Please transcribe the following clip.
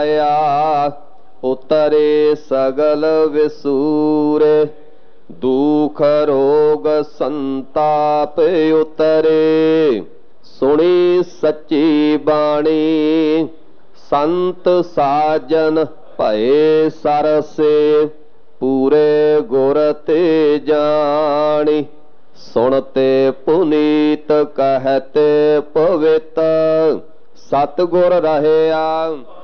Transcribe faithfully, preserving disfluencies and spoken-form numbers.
उतरे सगल विसूरे, दुख रोग संताप उतरे। सुनी सच्ची बाणी संत साजन भये सरसे, पूरे गुर ते जानी। सुनते पुनीत कहते पवित्र, सतगुर रहया